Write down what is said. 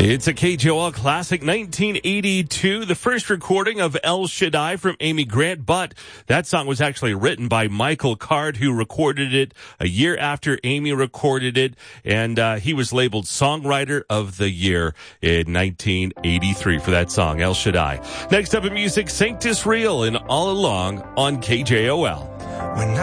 It's a KJOL classic, 1982, the first recording of El Shaddai from Amy Grant, but that song was actually written by Michael Card, who recorded it a year after Amy recorded it, and he was labeled Songwriter of the Year in 1983 for that song, El Shaddai. Next up in music, Sanctus Real and All Along on KJOL. When